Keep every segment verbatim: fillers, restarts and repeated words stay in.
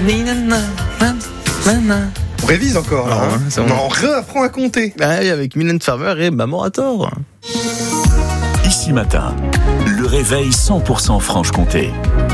On révise encore, là. Ah, hein. c'est On bon. en réapprend à compter. Ah oui, avec Mylène Farmer et Maman à tort. Ici Matin, le réveil cent pour cent Franche-Comté.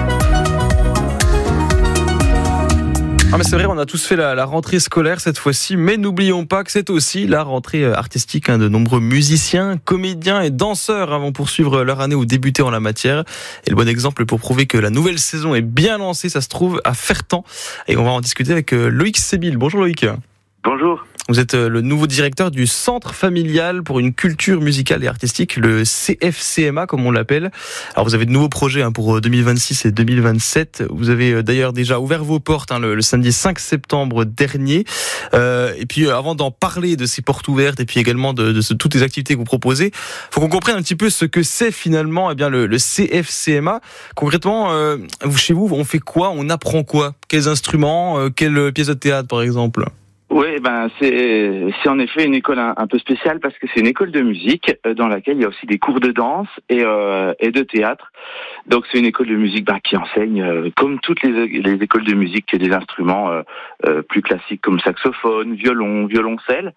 Ah mais c'est vrai, on a tous fait la, la rentrée scolaire cette fois-ci, mais n'oublions pas que c'est aussi la rentrée artistique hein, de nombreux musiciens, comédiens et danseurs hein, vont poursuivre leur année ou débuter en la matière. Et le bon exemple pour prouver que la nouvelle saison est bien lancée, ça se trouve à Fertan. Et on va en discuter avec Loïc Sébil. Bonjour Loïc. Bonjour. Vous êtes le nouveau directeur du Centre familial pour une culture musicale et artistique, le C F C M A comme on l'appelle. Alors vous avez de nouveaux projets hein, pour deux mille vingt-six et deux mille vingt-sept. Vous avez d'ailleurs déjà ouvert vos portes hein, le, le samedi cinq septembre dernier. Euh, et puis avant d'en parler de ces portes ouvertes et puis également de, de ce, toutes les activités que vous proposez, faut qu'on comprenne un petit peu ce que c'est finalement eh bien le, le C F C M A. Concrètement, euh, vous, chez vous, on fait quoi? On apprend quoi? Quels instruments? euh, Quelles pièces de théâtre par exemple? Oui, ben c'est c'est en effet une école un, un peu spéciale parce que c'est une école de musique euh, dans laquelle il y a aussi des cours de danse et euh, et de théâtre. Donc c'est une école de musique ben, qui enseigne euh, comme toutes les les écoles de musique des instruments euh, euh, plus classiques comme saxophone, violon, violoncelle.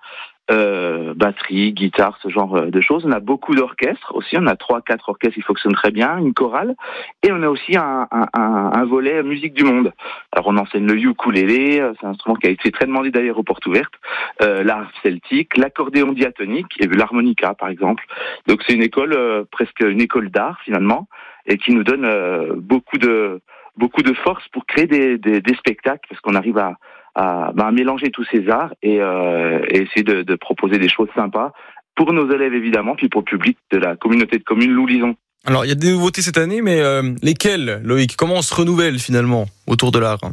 Euh, batterie, guitare, ce genre de choses. On a beaucoup d'orchestres aussi. On a trois, quatre orchestres qui fonctionnent très bien, une chorale, et on a aussi un, un, un, un volet musique du monde. Alors on enseigne le ukulélé, c'est un instrument qui a été très demandé d'ailleurs aux portes ouvertes, euh, l'harpe celtique, l'accordéon diatonique et l'harmonica par exemple. Donc c'est une école euh, presque une école d'art finalement, et qui nous donne euh, beaucoup de beaucoup de force pour créer des, des, des spectacles parce qu'on arrive à à ben, mélanger tous ces arts et, euh, et essayer de, de proposer des choses sympas pour nos élèves évidemment, puis pour le public de la communauté de communes Loup-Lison. Alors il y a des nouveautés cette année, mais euh, lesquelles, Loïc? Comment on se renouvelle finalement autour de l'art?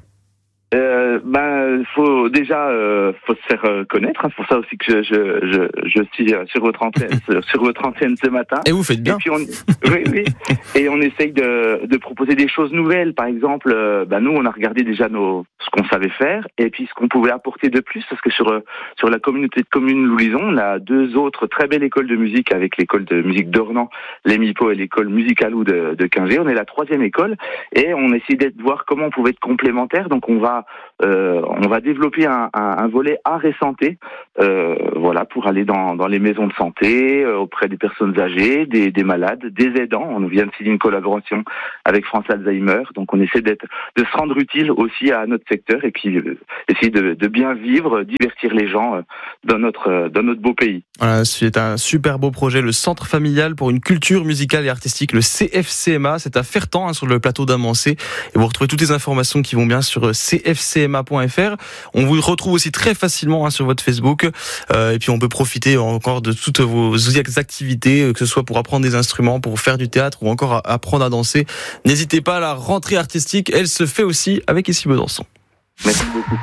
Euh, ben, faut déjà, euh, faut se faire euh, connaître. Hein. C'est pour ça aussi que je, je, je, je suis sur votre antenne, sur votre antenne ce matin. Et vous faites bien. Et puis on, oui, oui. Et on essaye de, de proposer des choses nouvelles. Par exemple, euh, ben nous, on a regardé déjà nos, ce qu'on savait faire, et puis ce qu'on pouvait apporter de plus, parce que sur sur la communauté de communes Loup-Lison, on a deux autres très belles écoles de musique avec l'école de musique d'Ornans, l'Emipo, et l'école Musicalou de, de Quingé. On est la troisième école, et on essaie de voir comment on pouvait être complémentaires. Donc on va Euh, on va développer un, un, un volet art et santé, euh, voilà, pour aller dans, dans les maisons de santé, euh, auprès des personnes âgées, des, des malades, des aidants. On vient de signer une collaboration avec France Alzheimer, donc on essaie d'être, de se rendre utile aussi à notre secteur et puis euh, essayer de, de bien vivre, divertir les gens euh, dans notre euh, dans notre beau pays. Voilà, c'est un super beau projet, le Centre familial pour une culture musicale et artistique, le C F C M A. C'est à Fertan, hein, sur le plateau d'Amancé. Et vous retrouvez toutes les informations qui vont bien sur c f c m a point f r. On vous retrouve aussi très facilement hein, sur votre Facebook. Euh, et puis on peut profiter encore de toutes vos activités, que ce soit pour apprendre des instruments, pour faire du théâtre ou encore apprendre à danser. N'hésitez pas, à la rentrée artistique, elle se fait aussi avec Ici Besançon. Merci beaucoup.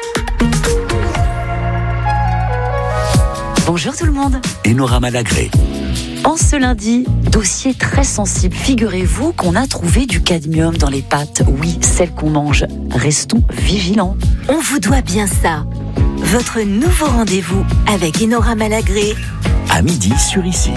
Bonjour tout le monde. Enora Malagré. En ce lundi, dossier très sensible. Figurez-vous qu'on a trouvé du cadmium dans les pâtes. Oui, celles qu'on mange. Restons vigilants. On vous doit bien ça. Votre nouveau rendez-vous avec Enora Malagré. À midi sur Ici.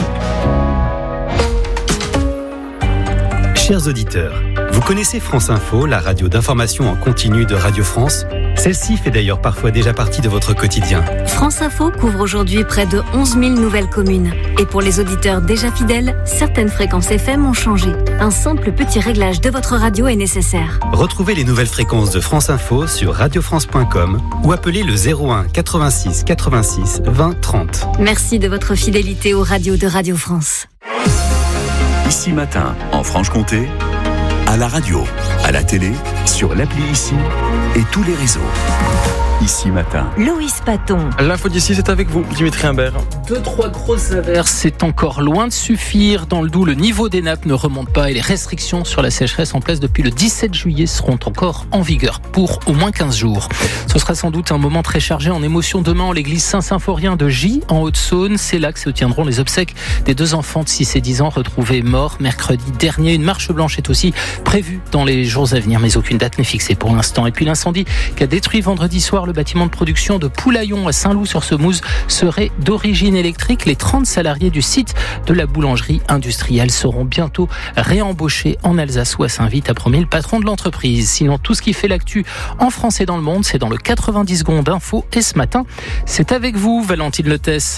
Chers auditeurs, vous connaissez France Info, la radio d'information en continu de Radio France? Celle-ci fait d'ailleurs parfois déjà partie de votre quotidien. France Info couvre aujourd'hui près de onze mille nouvelles communes. Et pour les auditeurs déjà fidèles, certaines fréquences F M ont changé. Un simple petit réglage de votre radio est nécessaire. Retrouvez les nouvelles fréquences de France Info sur radio france point com ou appelez le zéro un quatre-vingt-six quatre-vingt-six vingt trente. Merci de votre fidélité aux radios de Radio France. Ici Matin, en Franche-Comté, à la radio, à la télé, sur l'appli Ici et tous les réseaux. Ici Matin. Loïs Paton. L'info d'ici, c'est avec vous, Dimitri Imbert. Deux, trois grosses averses, c'est encore loin de suffire. Dans le Doubs, le niveau des nappes ne remonte pas et les restrictions sur la sécheresse en place depuis le dix-sept juillet seront encore en vigueur pour au moins quinze jours. Ce sera sans doute un moment très chargé en émotions demain en l'église Saint-Symphorien de Gy, en Haute-Saône. C'est là que se tiendront les obsèques des deux enfants de six et dix ans retrouvés morts mercredi dernier. Une marche blanche est aussi prévues dans les jours à venir, mais aucune date n'est fixée pour l'instant. Et puis l'incendie qui a détruit vendredi soir le bâtiment de production de Poulaillon à Saint-Loup-sur-Semouse serait d'origine électrique. Les trente salariés du site de la boulangerie industrielle seront bientôt réembauchés en Alsace ou à Saint-Vite, a promis le patron de l'entreprise. Sinon, tout ce qui fait l'actu en France et dans le monde, c'est dans le quatre-vingt-dix secondes d'info. Et ce matin, c'est avec vous, Valentine Letès.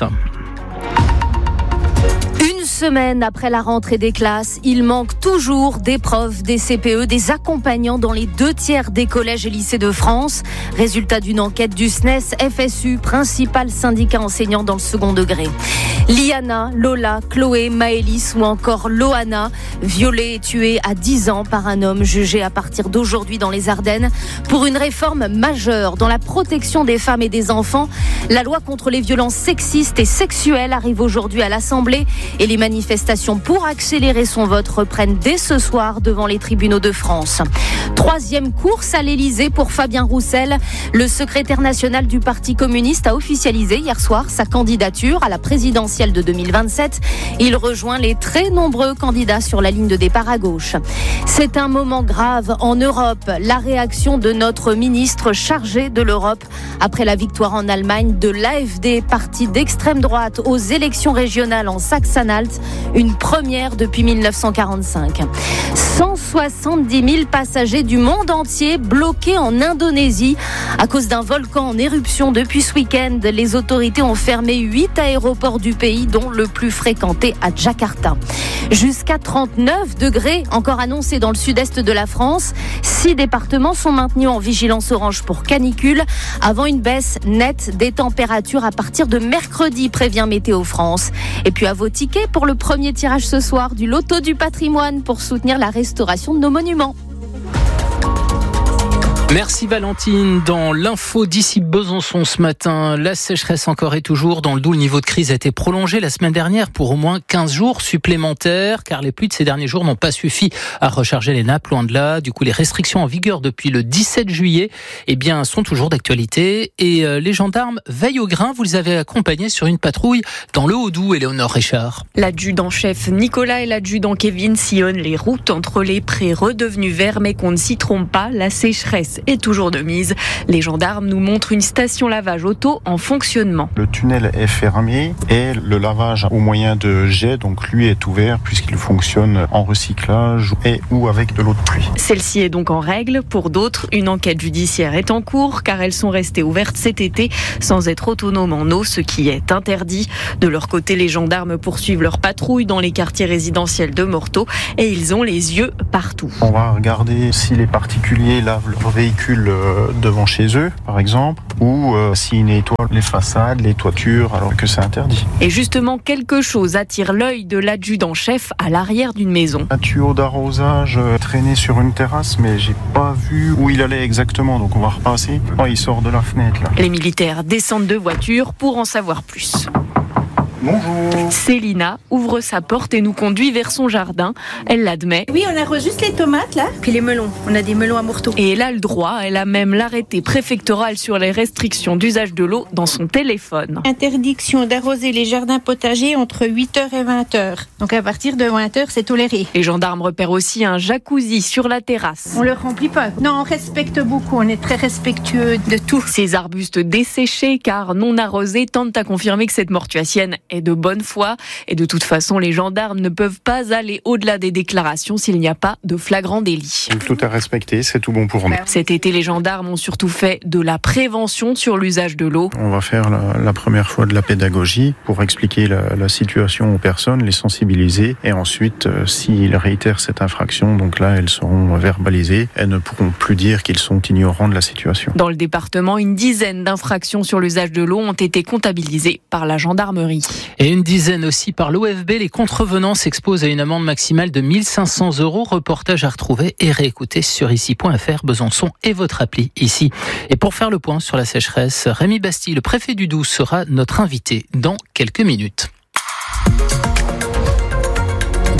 Une semaine après la rentrée des classes, il manque toujours des profs, des C P E, des accompagnants dans les deux tiers des collèges et lycées de France. Résultat d'une enquête du S N E S F S U, principal syndicat enseignant dans le second degré. Liana, Lola, Chloé, Maëlys ou encore Loana, violée et tuée à dix ans par un homme jugé à partir d'aujourd'hui dans les Ardennes pour une réforme majeure dans la protection des femmes et des enfants. La loi contre les violences sexistes et sexuelles arrive aujourd'hui à l'Assemblée et les manifestations pour accélérer son vote reprennent dès ce soir devant les tribunaux de France. Troisième course à l'Élysée pour Fabien Roussel. Le secrétaire national du Parti communiste a officialisé hier soir sa candidature à la présidentielle de deux mille vingt-sept. Il rejoint les très nombreux candidats sur la ligne de départ à gauche. C'est un moment grave en Europe. La réaction de notre ministre chargé de l'Europe après la victoire en Allemagne de l'A F D, parti d'extrême droite, aux élections régionales en Saxe-Anhalt, une première depuis mille neuf cent quarante-cinq. cent soixante-dix mille passagers du monde entier bloqués en Indonésie à cause d'un volcan en éruption depuis ce week-end. Les autorités ont fermé huit aéroports du pays, dont le plus fréquenté à Jakarta. Jusqu'à trente-neuf degrés encore annoncés dans le sud-est de la France. Six départements sont maintenus en vigilance orange pour canicule avant une baisse nette des températures à partir de mercredi, prévient Météo France. Et puis à vos tickets pour le premier tirage ce soir du Loto du patrimoine pour soutenir la restauration de nos monuments. Merci Valentine. Dans l'info d'ici Besançon ce matin, la sécheresse encore et toujours. Dans le Doubs, le niveau de crise a été prolongé la semaine dernière pour au moins quinze jours supplémentaires, car les pluies de ces derniers jours n'ont pas suffi à recharger les nappes, loin de là. Du coup, les restrictions en vigueur depuis le dix-sept juillet eh bien, sont toujours d'actualité. Et euh, les gendarmes veillent au grain. Vous les avez accompagnés sur une patrouille dans le Haut-Doubs, Éléonore Richard. L'adjudant-chef Nicolas et l'adjudant Kevin sillonnent les routes entre les prés redevenus verts, mais qu'on ne s'y trompe pas, la sécheresse est toujours de mise. Les gendarmes nous montrent une station lavage auto en fonctionnement. Le tunnel est fermé et le lavage au moyen de jet, donc lui, est ouvert puisqu'il fonctionne en recyclage et ou avec de l'eau de pluie. Celle-ci est donc en règle. Pour d'autres, une enquête judiciaire est en cours car elles sont restées ouvertes cet été sans être autonomes en eau, ce qui est interdit. De leur côté, les gendarmes poursuivent leur patrouille dans les quartiers résidentiels de Morteau et ils ont les yeux partout. On va regarder si les particuliers lavent leur véhicule devant chez eux, par exemple, ou euh, s'ils nettoient les façades, les toitures, alors que c'est interdit. Et justement, quelque chose attire l'œil de l'adjudant-chef à l'arrière d'une maison. Un tuyau d'arrosage euh, traîné sur une terrasse, mais j'ai pas vu où il allait exactement, donc on va repasser. Oh, il sort de la fenêtre, là. Les militaires descendent de voiture pour en savoir plus. Bonjour. Célina ouvre sa porte et nous conduit vers son jardin. Elle l'admet. Oui, on arrose juste les tomates là, puis les melons. On a des melons à Morteau. Et elle a le droit, elle a même l'arrêté préfectoral sur les restrictions d'usage de l'eau dans son téléphone. Interdiction d'arroser les jardins potagers entre huit heures et vingt heures. Donc à partir de vingt heures, c'est toléré. Les gendarmes repèrent aussi un jacuzzi sur la terrasse. On le remplit pas. Non, on respecte beaucoup, on est très respectueux de tout. Ces arbustes desséchés car non arrosés tentent à confirmer que cette mortuacienne est de bonne foi. Et de toute façon, les gendarmes ne peuvent pas aller au-delà des déclarations s'il n'y a pas de flagrant délit. Tout est respecté, c'est tout bon pour nous. Cet été, les gendarmes ont surtout fait de la prévention sur l'usage de l'eau. On va faire la, la première fois de la pédagogie pour expliquer la, la situation aux personnes, les sensibiliser. Et ensuite, euh, s'ils réitèrent cette infraction, donc là, elles seront verbalisées. Elles ne pourront plus dire qu'ils sont ignorants de la situation. Dans le département, une dizaine d'infractions sur l'usage de l'eau ont été comptabilisées par la gendarmerie. Et une dizaine aussi par l'O F B. Les contrevenants s'exposent à une amende maximale de mille cinq cents euros. Reportage à retrouver et réécouter sur ici point f r, Besançon et votre appli ici. Et pour faire le point sur la sécheresse, Rémi Bastille, le préfet du Doubs, sera notre invité dans quelques minutes.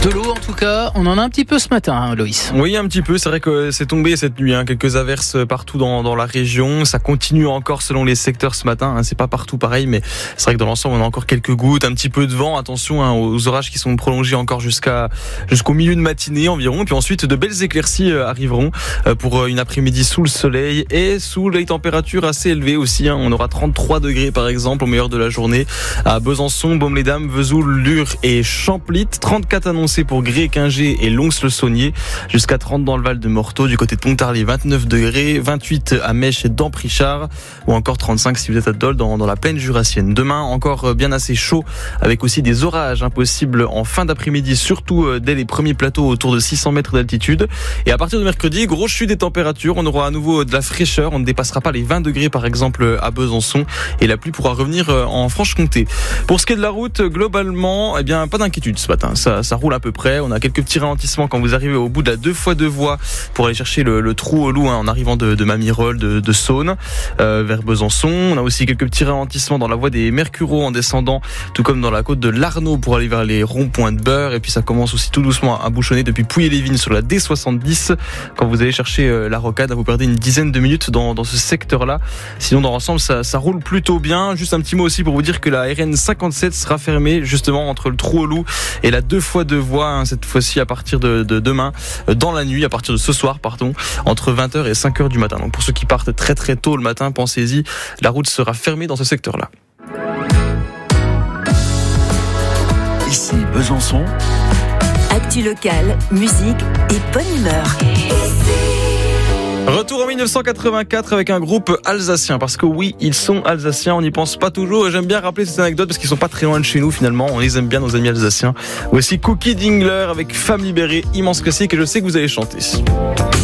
De l'eau en tout cas, on en a un petit peu ce matin, hein, Loïs. Oui, un petit peu, c'est vrai que c'est tombé cette nuit, hein. Quelques averses partout dans, dans la région, ça continue encore selon les secteurs ce matin, hein. C'est pas partout pareil, mais c'est vrai que dans l'ensemble on a encore quelques gouttes, un petit peu de vent, attention hein, aux orages qui sont prolongés encore jusqu'à jusqu'au milieu de matinée environ, et puis ensuite de belles éclaircies arriveront pour une après-midi sous le soleil et sous les températures assez élevées aussi, hein. On aura trente-trois degrés par exemple au meilleur de la journée à Besançon, Baume-les-Dames, Vesoul, Lure et Champlit, trente-quatre annoncés pour Gré, Quingé et Lons-le-Saunier, jusqu'à trente dans le Val de Morteau, du côté de Pontarlier vingt-neuf degrés, vingt-huit à Mèche et Damprichard, ou encore trente-cinq si vous êtes à Dole dans, dans la plaine jurassienne. Demain encore bien assez chaud avec aussi des orages impossibles en fin d'après-midi, surtout dès les premiers plateaux autour de six cents mètres d'altitude. Et à partir de mercredi, grosse chute des températures, on aura à nouveau de la fraîcheur, on ne dépassera pas les vingt degrés par exemple à Besançon, et la pluie pourra revenir en Franche-Comté. Pour ce qui est de la route, globalement, eh bien pas d'inquiétude ce matin, ça, ça roule à peu près. On a quelques petits ralentissements quand vous arrivez au bout de la deux fois deux voies pour aller chercher le, le trou au loup hein, en arrivant de, de Mamirol, de, de Saône euh, vers Besançon. On a aussi quelques petits ralentissements dans la voie des Mercureaux en descendant, tout comme dans la côte de l'Arnaud pour aller vers les ronds-points de Beurre. Et puis ça commence aussi tout doucement à bouchonner depuis Pouilly-les-Vignes sur la D soixante-dix. Quand vous allez chercher euh, la rocade, vous perdez une dizaine de minutes dans, dans ce secteur-là. Sinon dans l'ensemble ça, ça roule plutôt bien. Juste un petit mot aussi pour vous dire que la R N cinquante-sept sera fermée justement entre le trou au loup et la deux fois deux voies hein, cette fois-ci à partir de, de demain, dans la nuit, à partir de ce soir, pardon, entre vingt heures et cinq heures du matin. Donc pour ceux qui partent très très tôt le matin, pensez-y, la route sera fermée dans ce secteur-là. Ici Besançon. Actu locale, musique et bonne humeur. Retour en dix-neuf cent quatre-vingt-quatre avec un groupe alsacien, parce que oui, ils sont alsaciens, on n'y pense pas toujours, et j'aime bien rappeler cette anecdote parce qu'ils sont pas très loin de chez nous finalement, on les aime bien nos amis alsaciens. Voici Cookie Dingler avec Femme libérée, immense classique, et je sais que vous allez chanter.